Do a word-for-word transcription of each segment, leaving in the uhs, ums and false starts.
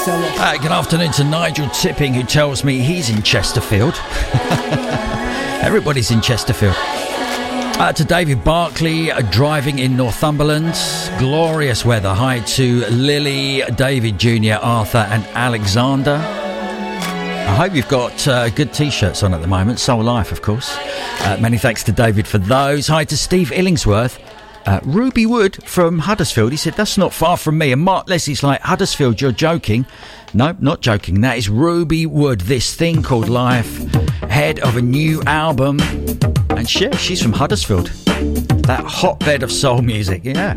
Uh, good afternoon to Nigel Tipping, who tells me he's in Chesterfield. Everybody's in Chesterfield. Uh, to David Barclay, uh, driving in Northumberland. Glorious weather. Hi to Lily, David Junior, Arthur and Alexander. I hope you've got uh, good T-shirts on at the moment. Soul Life, of course. Uh, many thanks to David for those. Hi to Steve Illingsworth. Uh, Ruby Wood from Huddersfield. He said, that's not far from me. And Mark Leslie's like, Huddersfield, you're joking. No, not joking. That is Ruby Wood. This thing called Life. Head of a new album. And yeah, she's from Huddersfield. That hotbed of soul music. Yeah.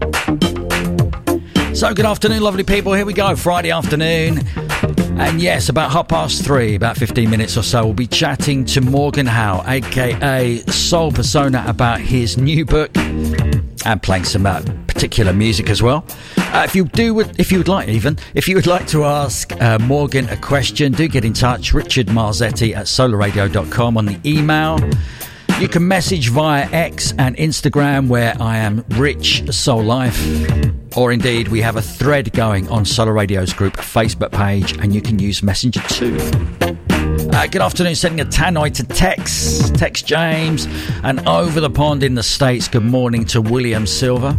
So good afternoon, lovely people. Here we go. Friday afternoon. And yes, about half past three, about fifteen minutes or so, we'll be chatting to Morgan Howe, a k a. Soul Persona, about his new book and playing some uh, particular music as well. Uh, if you do, if you would like, even if you would like to ask uh, Morgan a question, do get in touch. Richard Marzetti at solar radio dot com on the email. You can message via X and Instagram, where I am Rich Soul Life. Or indeed, we have a thread going on Solar Radio's group Facebook page, and you can use Messenger too. Uh, good afternoon, sending a tannoy to Tex, Tex James, and over the pond in the States, good morning to William Silver.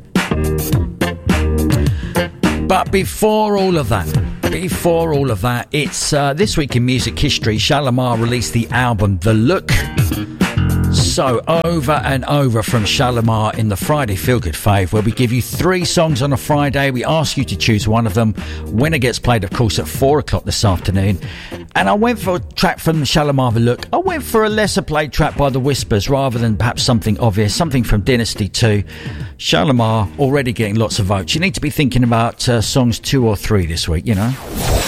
But before all of that, before all of that, it's uh, this week in music history. Shalamar released the album The Look. So over and over from Shalamar in the Friday Feel Good Fave, where we give you three songs on a Friday. We ask you to choose one of them. Winner gets played, of course, at four o'clock this afternoon. And I went for a track from Shalamar The Look. I went for a lesser played track by The Whispers, rather than perhaps something obvious, something from Dynasty two. Shalamar already getting lots of votes. You need to be thinking about uh, songs two or three this week, you know.